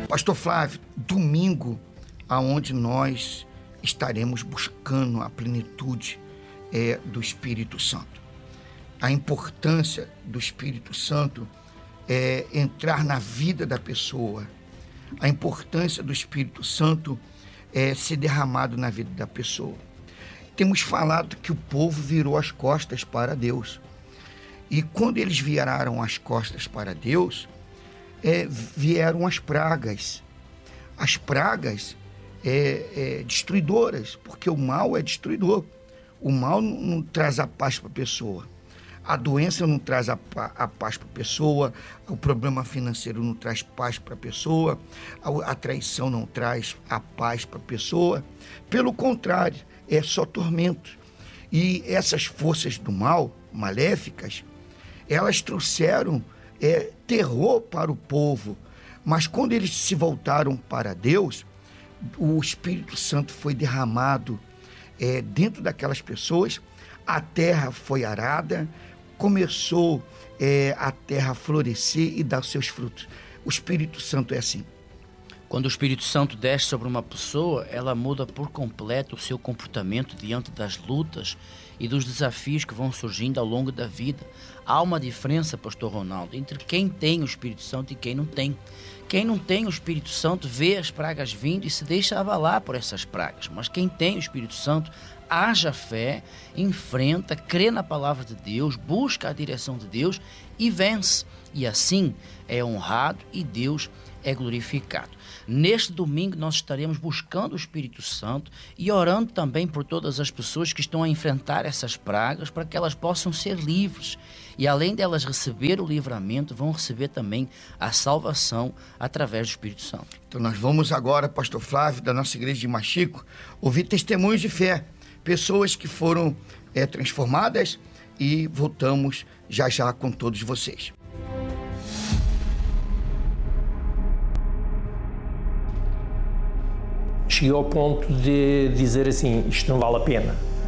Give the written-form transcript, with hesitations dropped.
Pastor Flávio, domingo, aonde nós estaremos buscando a plenitude do Espírito Santo. A importância do Espírito Santo é entrar na vida da pessoa. A importância do Espírito Santo é ser derramado na vida da pessoa. Temos falado que o povo virou as costas para Deus. E quando eles viraram as costas para Deus, vieram as pragas. As pragas destruidoras, porque o mal é destruidor. O mal não traz a paz para a pessoa. A doença não traz a paz para a pessoa, o problema financeiro não traz paz para a pessoa, a traição não traz a paz para a pessoa. Pelo contrário, é só tormento. E essas forças do mal, maléficas, elas trouxeram terror para o povo. Mas quando eles se voltaram para Deus, o Espírito Santo foi derramado dentro daquelas pessoas, a terra foi arada, começou a terra a florescer e dar seus frutos. O Espírito Santo é assim. Quando o Espírito Santo desce sobre uma pessoa, ela muda por completo o seu comportamento diante das lutas e dos desafios que vão surgindo ao longo da vida. Há uma diferença, pastor Ronaldo, entre quem tem o Espírito Santo e quem não tem. Quem não tem o Espírito Santo vê as pragas vindo e se deixa abalar por essas pragas. Mas quem tem o Espírito Santo haja fé, enfrenta, crê na palavra de Deus, busca a direção de Deus e vence. E assim é honrado e Deus é glorificado. Neste domingo nós estaremos buscando o Espírito Santo e orando também por todas as pessoas que estão a enfrentar essas pragas para que elas possam ser livres. E além delas receber o livramento, vão receber também a salvação através do Espírito Santo. Então nós vamos agora, pastor Flávio, da nossa igreja de Machico, ouvir testemunhos de fé. Pessoas que foram transformadas, e voltamos já já com todos vocês. Cheguei ao ponto de dizer assim, isto não vale a pena.